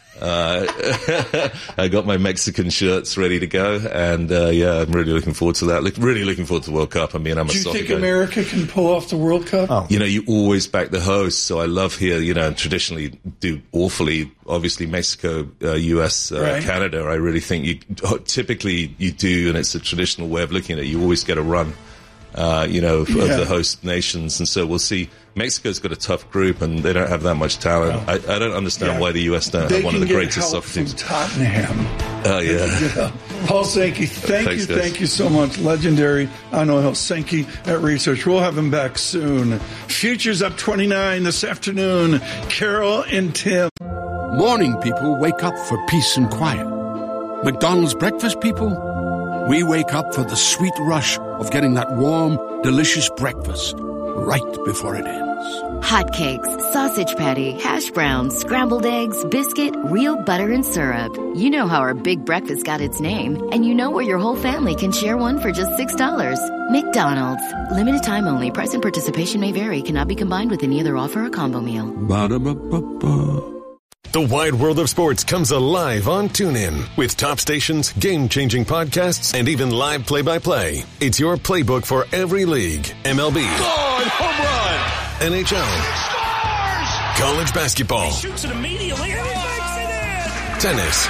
I got my Mexican shirts ready to go, and I'm really looking forward to that. Really looking forward to the World Cup. I mean, I'm a soccer guy. Do you think America can pull off the World Cup? Oh. You always back the host, so I love here, traditionally do awfully, obviously Mexico, US, Canada. I really think typically you do, and it's a traditional way of looking at it. You always get a run, of the host nations, and so we'll see. Mexico's got a tough group, and they don't have that much talent. I don't understand why the U.S. don't have one of the greatest soccer teams. Tottenham. Oh, yeah. Paul Sankey, thank you so much. Legendary on oil, Sankey at Research. We'll have him back soon. Futures up 29 this afternoon. Carol and Tim. Morning people wake up for peace and quiet. McDonald's breakfast people, we wake up for the sweet rush of getting that warm, delicious breakfast right before it ends. Hotcakes, sausage patty, hash browns, scrambled eggs, biscuit, real butter and syrup. You know how our big breakfast got its name, and you know where your whole family can share one for just $6. McDonald's. Limited time only. Price and participation may vary. Cannot be combined with any other offer or combo meal. Ba-da-ba-ba-ba. The wide world of sports comes alive on TuneIn with top stations, game-changing podcasts, and even live play-by-play. It's your playbook for every league. MLB. God, home run! NHL. Scores! College basketball. He shoots it immediately and he makes it in! Tennis.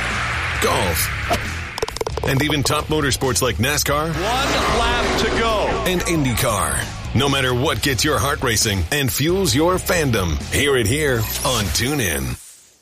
Golf. And even top motorsports like NASCAR. 1 lap to go. And IndyCar. No matter what gets your heart racing and fuels your fandom, hear it here on TuneIn.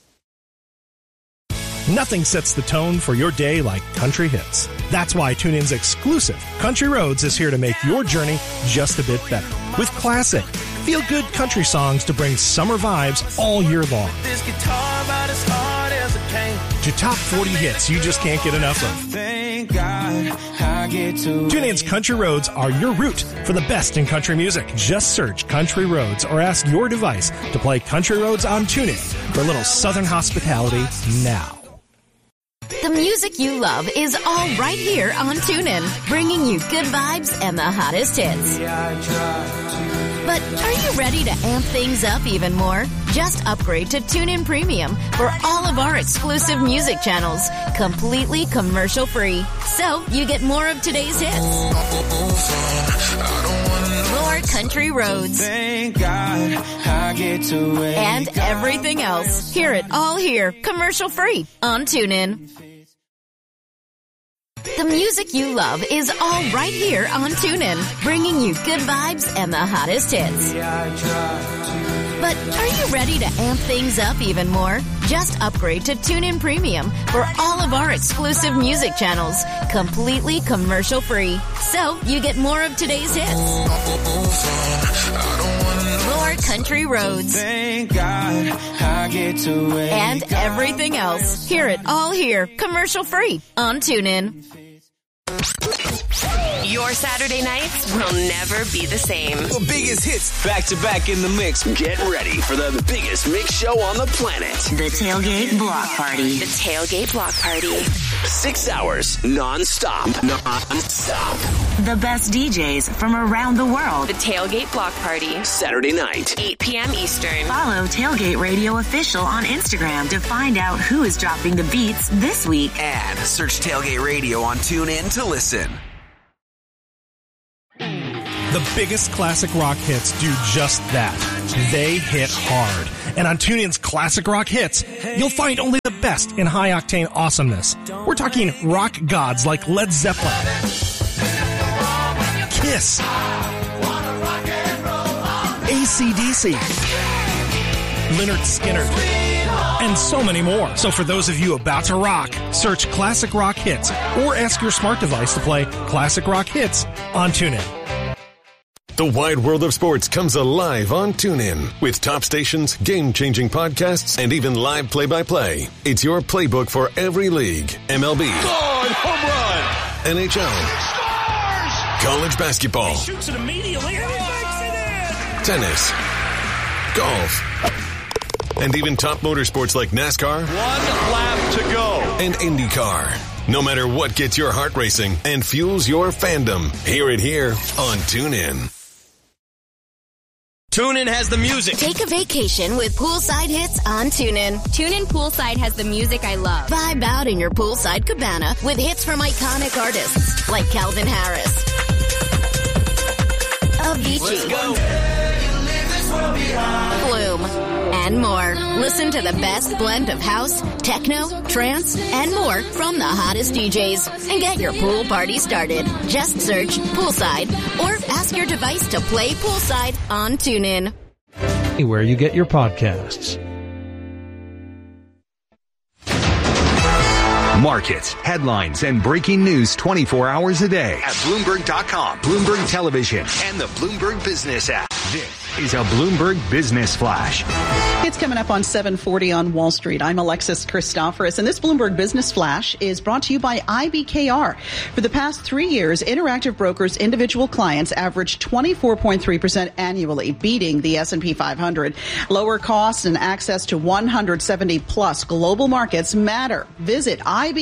Nothing sets the tone for your day like country hits. That's why TuneIn's exclusive Country Roads is here to make your journey just a bit better. With classic, feel-good country songs to bring summer vibes all year long. This guitar about as hard as it can. To top 40 hits you just can't get enough of. Thank God I get to TuneIn's Country Roads are your route for the best in country music. Just search Country Roads or ask your device to play Country Roads on TuneIn for a little southern hospitality now. The music you love is all right here on TuneIn, bringing you good vibes and the hottest hits. But are you ready to amp things up even more? Just upgrade to TuneIn Premium for all of our exclusive music channels, completely commercial-free. So you get more of today's hits. More country roads. Thank God I get to and everything else. Hear it all here, commercial-free on TuneIn. The music you love is all right here on TuneIn, bringing you good vibes and the hottest hits. But are you ready to amp things up even more? Just upgrade to TuneIn Premium for all of our exclusive music channels, completely commercial-free. So you get more of today's hits, more country roads, Thank God I get to wake and everything else. Hear it all here, commercial-free on TuneIn. Your Saturday nights will never be the same. The biggest hits back to back in the mix. Get ready for the biggest mix show on the planet. The Tailgate Block Party. The Tailgate Block Party. 6 hours non-stop. The best DJs from around the world. The Tailgate Block Party. Saturday night. 8 p.m. Eastern. Follow Tailgate Radio Official on Instagram to find out who is dropping the beats this week. And search Tailgate Radio on TuneIn to listen. The biggest classic rock hits do just that. They hit hard. And on TuneIn's Classic Rock Hits, you'll find only the best in high-octane awesomeness. We're talking rock gods like Led Zeppelin, Kiss, AC/DC, Lynyrd Skynyrd, and so many more. So for those of you about to rock, search Classic Rock Hits or ask your smart device to play Classic Rock Hits on TuneIn. The wide world of sports comes alive on TuneIn with top stations, game-changing podcasts, and even live play-by-play. It's your playbook for every league. MLB. home run. NHL. College basketball. He shoots it immediately and he makes it in. Tennis. Golf. And even top motorsports like NASCAR. 1 lap to go. And IndyCar. No matter what gets your heart racing and fuels your fandom, hear it here on TuneIn. TuneIn has the music. Take a vacation with poolside hits on TuneIn. TuneIn Poolside has the music I love. Vibe out in your poolside cabana with hits from iconic artists like Calvin Harris, Avicii, Flume, and more. Listen to the best blend of house, techno, trance, and more from the hottest DJs. And get your pool party started. Just search Poolside or ask your device to play Poolside on TuneIn. Anywhere you get your podcasts. Markets, headlines, and breaking news 24 hours a day at Bloomberg.com, Bloomberg Television, and the Bloomberg Business app. This is a Bloomberg Business Flash. It's coming up on 7:40 on Wall Street. I'm Alexis Christoforous, and this Bloomberg Business Flash is brought to you by IBKR. For the past 3 years, Interactive Brokers' individual clients averaged 24.3% annually, beating the S&P 500. Lower costs and access to 170-plus global markets matter. Visit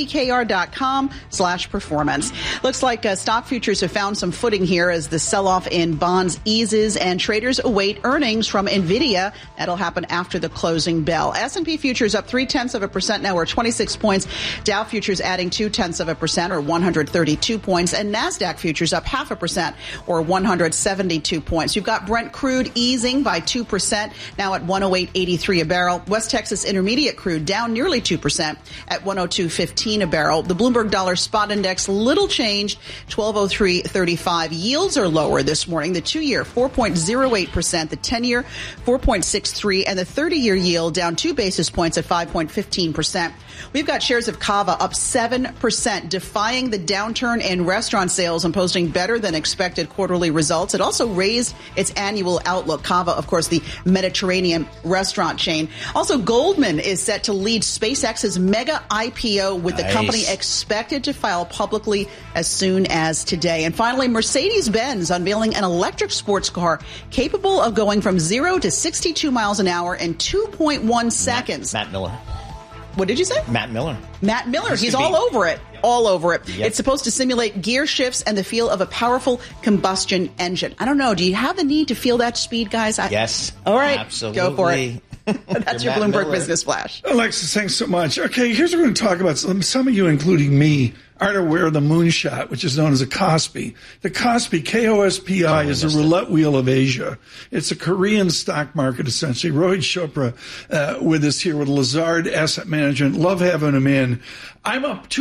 IBKR.com/performance. Looks like stock futures have found some footing here as the sell-off in bonds eases and traders await earnings from NVIDIA. That'll happen after the closing bell. S&P futures up 0.3% now, or 26 points. Dow futures adding 0.2%, or 132 points. And NASDAQ futures up 0.5%, or 172 points. You've got Brent crude easing by 2%, now at 108.83 a barrel. West Texas Intermediate crude down nearly 2% at 102.15 a barrel. The Bloomberg Dollar Spot Index little changed, 1203.35. Yields are lower this morning. The 2-year 4.08%, the 10-year 4.63, and the 30-year yield down 2 basis points at 5.15%. We've got shares of Cava up 7%, defying the downturn in restaurant sales and posting better than expected quarterly results. It also raised its annual outlook. Cava, of course, the Mediterranean restaurant chain. Also, Goldman is set to lead SpaceX's mega IPO, with the company expected to file publicly as soon as today. And finally, Mercedes-Benz unveiling an electric sports car capable of going from 0 to 62 miles an hour in 2.1 seconds. Matt Miller. What did you say? Matt Miller. Matt Miller. He's all over it. All over it. Yep. It's supposed to simulate gear shifts and the feel of a powerful combustion engine. I don't know. Do you have the need to feel that speed, guys? Yes. All right. Absolutely. Go for it. That's your Bloomberg Miller. Business Flash. Alexis, thanks so much. Okay, here's what we're going to talk about. Some of you, including me, aren't aware of the moonshot, which is known as a Kospi. The Kospi, K-O-S-P-I, is a roulette wheel of Asia. It's a Korean stock market, essentially. Rohit Chopra with us here with Lazard Asset Management. Love having him in. I'm up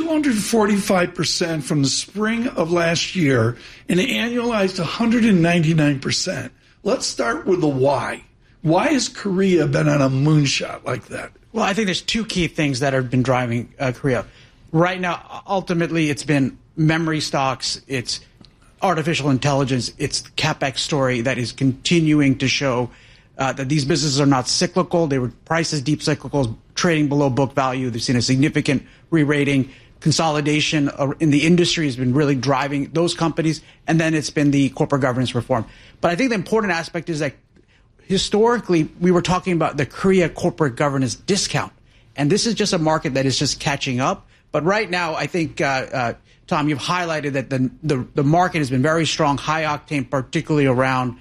245% from the spring of last year and annualized 199%. Let's start with the why. Why has Korea been on a moonshot like that? Well, I think there's two key things that have been driving Korea. Right now, ultimately, it's been memory stocks, it's artificial intelligence, it's the CapEx story that is continuing to show that these businesses are not cyclical. They were priced as deep cyclicals, trading below book value. They've seen a significant re-rating. Consolidation in the industry has been really driving those companies, and then it's been the corporate governance reform. But I think the important aspect is that historically, we were talking about the Korea corporate governance discount, and this is just a market that is just catching up. But right now, I think, Tom, you've highlighted that the market has been very strong, high octane, particularly around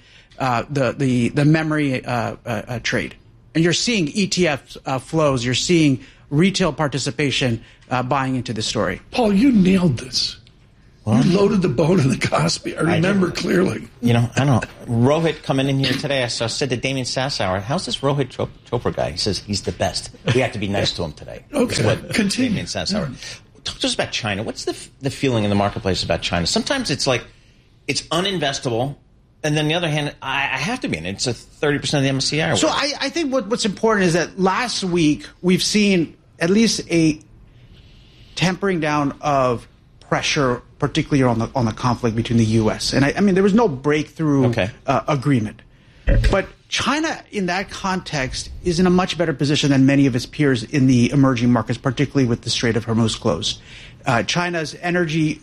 the memory trade. And you're seeing ETF flows, you're seeing retail participation buying into the story. Paul, you nailed this. You loaded the boat in the Cosby. I remember clearly. I don't know. Rohit coming in here today, I said to Damien Sassower, how's this Rohit Chopra guy? He says he's the best. We have to be nice to him today. Okay, continue. Damien Sassower. Talk to us about China. What's the feeling in the marketplace about China? Sometimes it's like it's uninvestable, and then on the other hand, I have to be in it. It's a 30% of the MSCI. So I think what's important is that last week we've seen at least a tempering down of pressure, particularly on the conflict between the U.S. And I mean, there was no breakthrough agreement. But China, in that context, is in a much better position than many of its peers in the emerging markets, particularly with the Strait of Hormuz closed. China's energy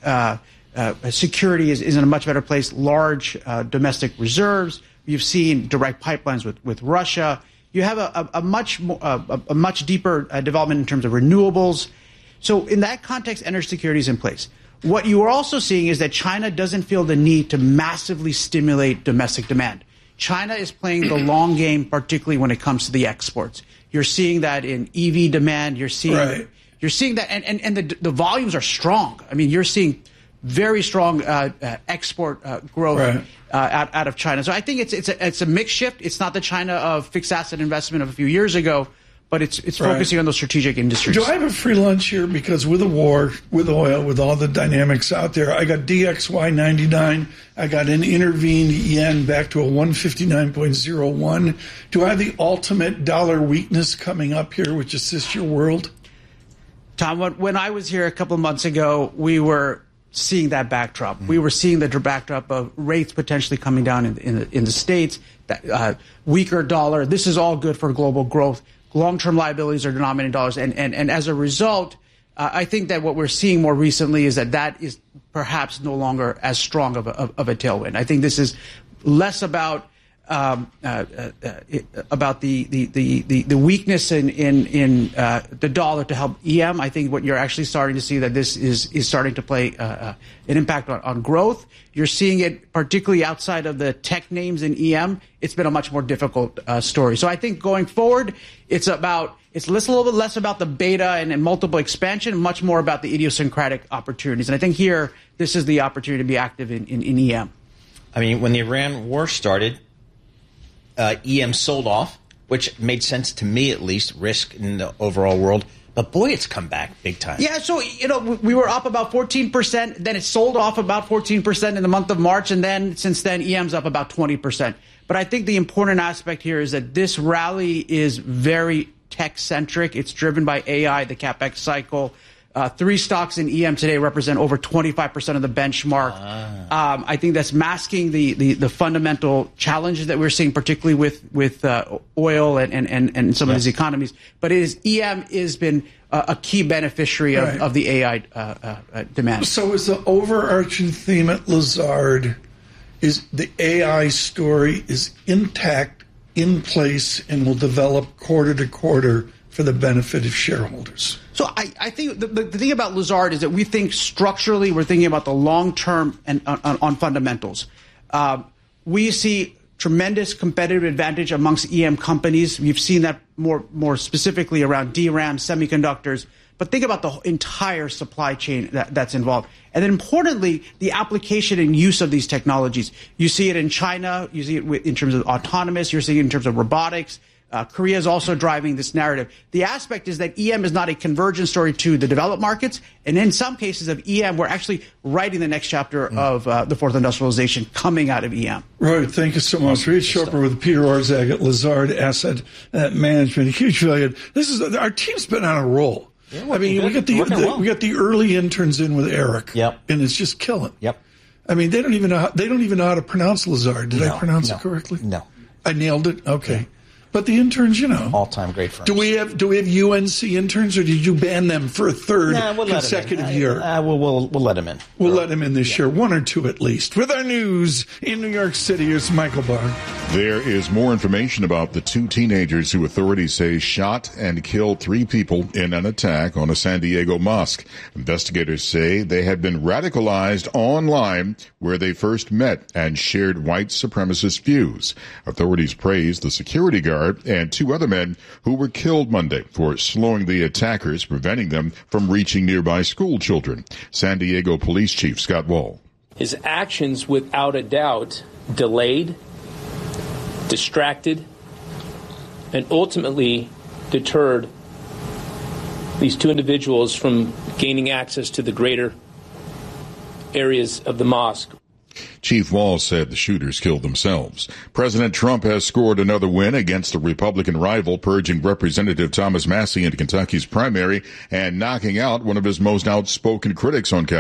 security is in a much better place. Large domestic reserves. You've seen direct pipelines with Russia. You have a much deeper development in terms of renewables. So in that context, energy security is in place. What you are also seeing is that China doesn't feel the need to massively stimulate domestic demand. China is playing the long game, particularly when it comes to the exports. You're seeing that in EV demand. You're seeing that, and the volumes are strong. I mean, you're seeing very strong export growth out of China. So I think it's a mixed shift. It's not the China of fixed asset investment of a few years ago, but it's focusing on those strategic industries. Do I have a free lunch here? Because with the war, with oil, with all the dynamics out there, I got DXY 99. I got an intervened yen back to a 159.01. Do I have the ultimate dollar weakness coming up here, which assists your world? Tom, when I was here a couple of months ago, we were seeing that backdrop. We were seeing the backdrop of rates potentially coming down in the States, that weaker dollar. This is all good for global growth. Long-term liabilities are denominated in dollars. And as a result, I think that what we're seeing more recently is that is perhaps no longer as strong of a tailwind. I think this is less about the weakness in the dollar to help EM. I think what you're actually starting to see that this is starting to play an impact on growth. You're seeing it particularly outside of the tech names in EM. It's been a much more difficult story. So I think going forward, it's a little bit less about the beta and multiple expansion, much more about the idiosyncratic opportunities. And I think here, this is the opportunity to be active in EM. I mean, when the Iran war started, EM sold off, which made sense to me at least, risk in the overall world. But boy, it's come back big time. Yeah, so, we were up about 14%, then it sold off about 14% in the month of March, and then since then, EM's up about 20%. But I think the important aspect here is that this rally is very tech-centric. It's driven by AI, the CapEx cycle. 3 stocks in EM today represent over 25% of the benchmark. I think that's masking the fundamental challenges that we're seeing, particularly with oil and some of these economies. But EM has been a key beneficiary of the AI demand. So is the overarching theme at Lazard is the AI story is intact, in place, and will develop quarter to quarter for the benefit of shareholders? So I think the thing about Lazard is that we think structurally, we're thinking about the long term and on fundamentals. We see tremendous competitive advantage amongst EM companies. We've seen that more specifically around DRAM, semiconductors. But think about the entire supply chain that's involved. And then importantly, the application and use of these technologies. You see it in China. You see it in terms of autonomous. You're seeing it in terms of robotics. Korea is also driving this narrative. The aspect is that EM is not a convergence story to the developed markets. And in some cases of EM, we're actually writing the next chapter of the fourth industrialization coming out of EM. Right. Thank you so much. Reed Sharper with Peter Orszag at Lazard Asset Management. Huge value. Our team's been on a roll. Yeah, I mean, we got the early interns in with Eric. Yep. And it's just killing. Yep. I mean, they don't even know how to pronounce Lazard. Did I pronounce it correctly? No. I nailed it? Okay. Yeah. But the interns, all-time great firms. Do we have UNC interns, or did you ban them for a third consecutive year? We'll let them in. We'll let them in this year, one or two at least. With our news in New York City, here's Michael Barr. There is more information about the two teenagers who authorities say shot and killed 3 people in an attack on a San Diego mosque. Investigators say they had been radicalized online where they first met and shared white supremacist views. Authorities praised the security guard and 2 other men who were killed Monday for slowing the attackers, preventing them from reaching nearby school children. San Diego Police Chief Scott Wall. His actions, without a doubt, delayed, distracted, and ultimately deterred these 2 individuals from gaining access to the greater areas of the mosque. Chief Wall said the shooters killed themselves. President Trump has scored another win against a Republican rival, purging Representative Thomas Massie in Kentucky's primary and knocking out one of his most outspoken critics on Capitol